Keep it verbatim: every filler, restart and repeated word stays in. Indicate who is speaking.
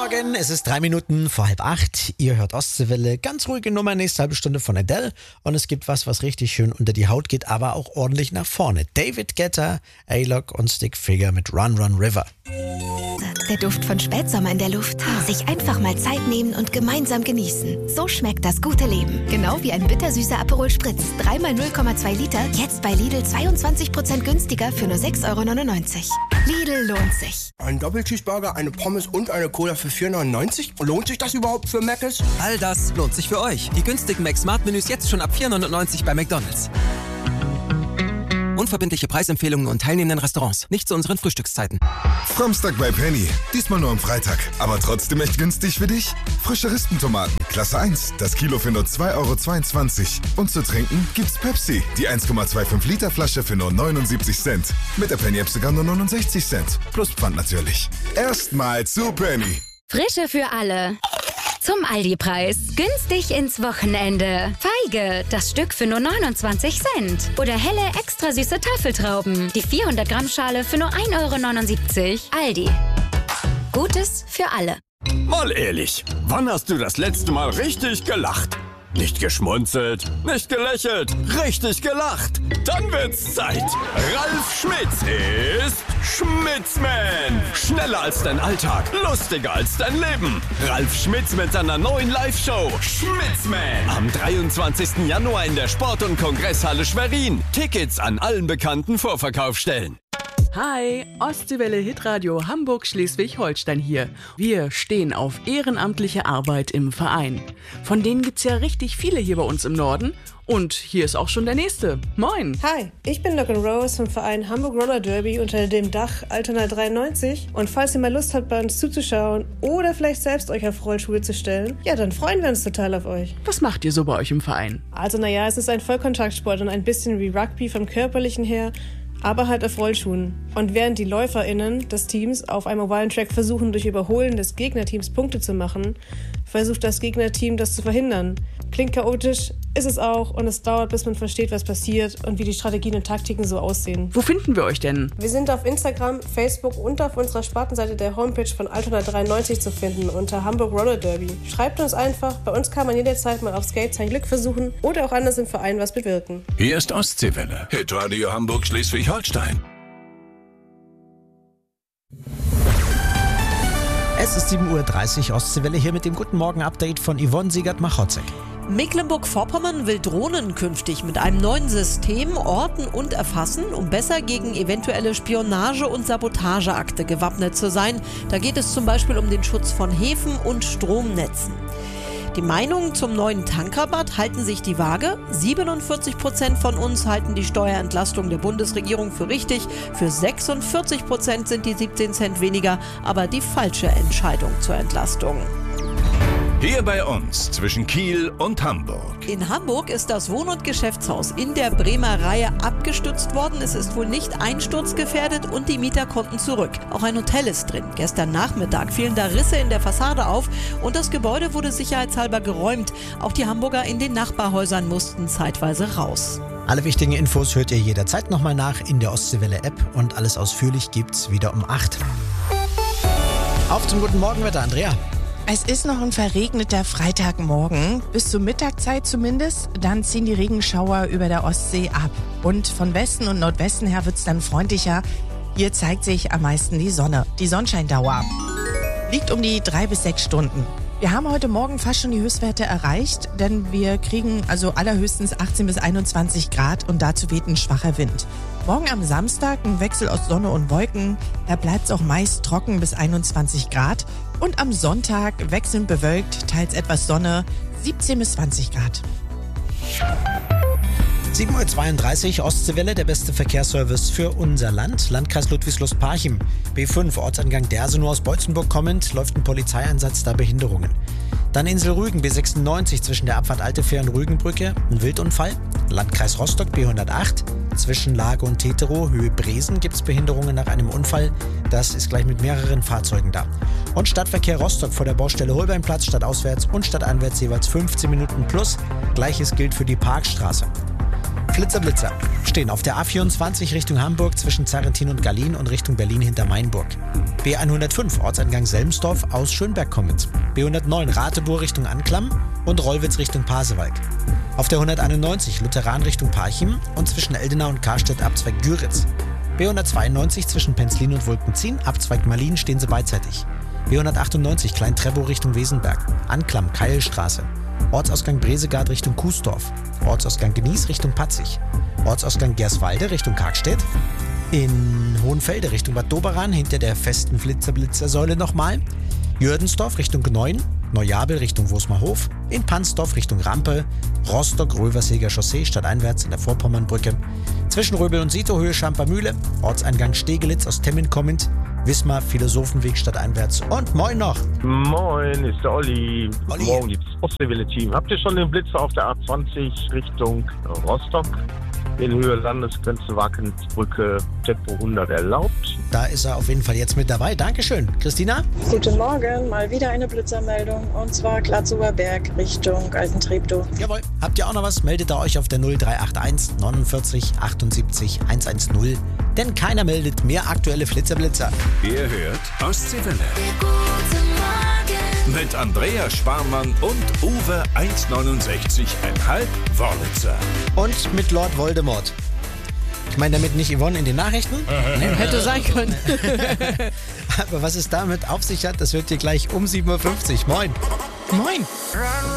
Speaker 1: Morgen, es ist drei Minuten vor halb acht. Ihr hört Ostseewelle, ganz ruhige Nummer, nächste halbe Stunde von Adele. Und es gibt was, was richtig schön unter die Haut geht, aber auch ordentlich nach vorne. David Guetta, A-Lock und Stick Figure mit Run Run River.
Speaker 2: Der Duft von Spätsommer in der Luft. Sich einfach mal Zeit nehmen und gemeinsam genießen. So schmeckt das gute Leben. Genau wie ein bittersüßer Aperol Spritz. dreimal null Komma zwei Liter, jetzt bei Lidl zweiundzwanzig Prozent günstiger für nur sechs Euro neunundneunzig. Lidl lohnt sich.
Speaker 3: Ein Doppelcheeseburger, eine Pommes und eine Cola für vier neunundneunzig? Lohnt sich das überhaupt für Mc's?
Speaker 4: All das lohnt sich für euch. Die günstigen Mac-Smart-Menüs jetzt schon ab vier neunundneunzig bei McDonald's. Unverbindliche Preisempfehlungen und teilnehmenden Restaurants. Nicht zu unseren Frühstückszeiten.
Speaker 5: Samstag bei Penny. Diesmal nur am Freitag. Aber trotzdem echt günstig für dich? Frische Rispentomaten. Klasse eins. Das Kilo für nur zwei Euro zweiundzwanzig. Und zu trinken gibt's Pepsi. Die eins Komma fünfundzwanzig Liter Flasche für nur neunundsiebzig Cent. Mit der Penny-App sogar nur neunundsechzig Cent. Plus Pfand natürlich. Erstmal zu Penny.
Speaker 6: Frische für alle. Zum Aldi-Preis. Günstig ins Wochenende. Feige, das Stück für nur neunundzwanzig Cent. Oder helle, extra süße Tafeltrauben. Die vierhundert Gramm Schale für nur ein Euro neunundsiebzig. Aldi. Gutes für alle.
Speaker 7: Mal ehrlich, wann hast du das letzte Mal richtig gelacht? Nicht geschmunzelt, nicht gelächelt, richtig gelacht. Dann wird's Zeit. Ralf Schmitz ist Schmitzman. Schneller als dein Alltag, lustiger als dein Leben. Ralf Schmitz mit seiner neuen Live-Show Schmitzman. Am dreiundzwanzigsten Januar in der Sport- und Kongresshalle Schwerin. Tickets an allen bekannten Vorverkaufsstellen.
Speaker 8: Hi, Ostseewelle Hitradio Hamburg-Schleswig-Holstein hier. Wir stehen auf ehrenamtliche Arbeit im Verein. Von denen gibt's ja richtig viele hier bei uns im Norden. Und hier ist auch schon der Nächste. Moin.
Speaker 9: Hi, ich bin Doc Rose vom Verein Hamburg Roller Derby unter dem Dach Altona dreiundneunzig. Und falls ihr mal Lust habt, bei uns zuzuschauen oder vielleicht selbst euch auf Rollschuhe zu stellen, ja, dann freuen wir uns total auf euch.
Speaker 8: Was macht ihr so bei euch im Verein?
Speaker 9: Also naja, es ist ein Vollkontaktsport und ein bisschen wie Rugby vom Körperlichen her, aber halt auf Rollschuhen. Und während die LäuferInnen des Teams auf einem ovalen Track versuchen, durch Überholen des Gegnerteams Punkte zu machen, versucht das Gegnerteam, das zu verhindern. Klingt chaotisch, ist es auch, und es dauert, bis man versteht, was passiert und wie die Strategien und Taktiken so aussehen.
Speaker 8: Wo finden wir euch denn?
Speaker 9: Wir sind auf Instagram, Facebook und auf unserer Spartenseite der Homepage von Altona dreiundneunzig zu finden unter Hamburg Roller Derby. Schreibt uns einfach, bei uns kann man jederzeit mal auf Skates sein Glück versuchen oder auch anders im Verein was bewirken.
Speaker 10: Hier ist Ostseewelle, Hitradio Hamburg Schleswig-Holstein.
Speaker 1: Es ist sieben Uhr dreißig, Ostseewelle hier mit dem Guten Morgen-Update von Yvonne Siegert-Machotzek.
Speaker 11: Mecklenburg-Vorpommern will Drohnen künftig mit einem neuen System orten und erfassen, um besser gegen eventuelle Spionage- und Sabotageakte gewappnet zu sein. Da geht es zum Beispiel um den Schutz von Häfen und Stromnetzen. Die Meinungen zum neuen Tankrabatt halten sich die Waage. siebenundvierzig Prozent von uns halten die Steuerentlastung der Bundesregierung für richtig. Für sechsundvierzig Prozent sind die siebzehn Cent weniger, aber die falsche Entscheidung zur Entlastung.
Speaker 10: Hier bei uns zwischen Kiel und Hamburg.
Speaker 11: In Hamburg ist das Wohn- und Geschäftshaus in der Bremer Reihe abgestützt worden. Es ist wohl nicht einsturzgefährdet und die Mieter konnten zurück. Auch ein Hotel ist drin. Gestern Nachmittag fielen da Risse in der Fassade auf und das Gebäude wurde sicherheitshalber geräumt. Auch die Hamburger in den Nachbarhäusern mussten zeitweise raus.
Speaker 1: Alle wichtigen Infos hört ihr jederzeit nochmal nach in der Ostseewelle-App und alles ausführlich gibt's wieder um acht. Auf zum guten Morgenwetter, Andrea.
Speaker 12: Es ist noch ein verregneter Freitagmorgen, bis zur Mittagszeit zumindest. Dann ziehen die Regenschauer über der Ostsee ab. Und von Westen und Nordwesten her wird es dann freundlicher. Hier zeigt sich am meisten die Sonne. Die Sonnenscheindauer liegt um die drei bis sechs Stunden. Wir haben heute Morgen fast schon die Höchstwerte erreicht, denn wir kriegen also allerhöchstens achtzehn bis einundzwanzig Grad und dazu weht ein schwacher Wind. Morgen am Samstag ein Wechsel aus Sonne und Wolken. Da bleibt es auch meist trocken bis einundzwanzig Grad. Und am Sonntag wechselnd bewölkt, teils etwas Sonne, siebzehn bis zwanzig Grad.
Speaker 1: sieben Uhr zweiunddreißig, Ostseewelle, der beste Verkehrsservice für unser Land. Landkreis Ludwigslust-Parchim. B fünf, Ortsangang Derse, nur aus Beutzenburg kommend, läuft ein Polizeieinsatz, da Behinderungen. Dann Insel Rügen, B sechsundneunzig, zwischen der Abfahrt Altefähr und Rügenbrücke, ein Wildunfall. Landkreis Rostock, B hundertacht, zwischen Lage und Teterow, Höhe Bresen, gibt es Behinderungen nach einem Unfall. Das ist gleich mit mehreren Fahrzeugen da. Und Stadtverkehr Rostock vor der Baustelle Holbeinplatz, stadtauswärts und stadteinwärts jeweils fünfzehn Minuten plus. Gleiches gilt für die Parkstraße. Flitzer-Blitzer stehen auf der A vierundzwanzig Richtung Hamburg zwischen Zarrentin und Gallien und Richtung Berlin hinter Mainburg. B hundertfünf Ortseingang Selmsdorf aus Schönberg kommend. B hundertneun Rateburg Richtung Anklam und Rollwitz Richtung Pasewalk. Auf der hunderteinundneunzig Lutheran Richtung Parchim und zwischen Eldenau und Karstedt Abzweig Güritz. B hundertzweiundneunzig zwischen Penzlin und Wolkenzien, Abzweig Malin stehen sie beidseitig. B hundertachtundneunzig Klein-Trebow Richtung Wesenberg, Anklam Keilstraße. Ortsausgang Bresegard Richtung Kuesdorf. Ortsausgang Genieß Richtung Patzig. Ortsausgang Gerswalde Richtung Kargstedt. In Hohenfelde Richtung Bad Doberan hinter der festen Flitzer-Blitzer-Säule nochmal. Jürdensdorf Richtung Gneuen. Neujabel Richtung Wosmerhof. In Pansdorf Richtung Rampe. Rostock-Röverseger Chaussee stadteinwärts in der Vorpommernbrücke. Zwischen Röbel und Sito Höhe Schampermühle. Ortseingang Stegelitz aus Temmin kommend. Wismar, Philosophenweg stadteinwärts. Und moin noch.
Speaker 13: Moin, ist der Olli.
Speaker 1: Olli.
Speaker 13: Morgen liebes Ostseewelle-Team. Habt ihr schon den Blitzer auf der A zwanzig Richtung Rostock? In Höhe Landesgrenze Wackensbrücke Tempo hundert erlaubt?
Speaker 1: Da ist er auf jeden Fall jetzt mit dabei. Dankeschön. Christina?
Speaker 14: Guten Morgen, mal wieder eine Blitzermeldung und zwar Glatzower Berg Richtung Altentreptow.
Speaker 1: Jawohl. Habt ihr auch noch was? Meldet ihr euch auf der null drei acht eins neunundvierzig achtundsiebzig hundertzehn. Denn keiner meldet mehr aktuelle Flitzer-Blitzer.
Speaker 10: Ihr hört Ostseewelle. Mit Andrea Sparmann und Uwe eins neunundsechzig Komma fünf Wörlitzer.
Speaker 1: Und mit Lord Voldemort. Ich meine damit nicht Yvonne in den Nachrichten.
Speaker 11: Hätte sein können.
Speaker 1: Aber was es damit auf sich hat, das hört ihr gleich um sieben Uhr fünfzig. Moin.
Speaker 12: Moin.